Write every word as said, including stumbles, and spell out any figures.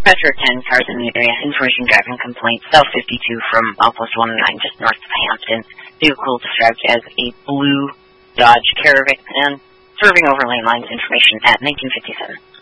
Metro ten, cars in the area, information driving complaint, South fifty-two from Outpost one oh nine, just north of Hampton. Vehicle described as a blue Dodge Caravan, serving over lane lines, information at nineteen fifty-seven.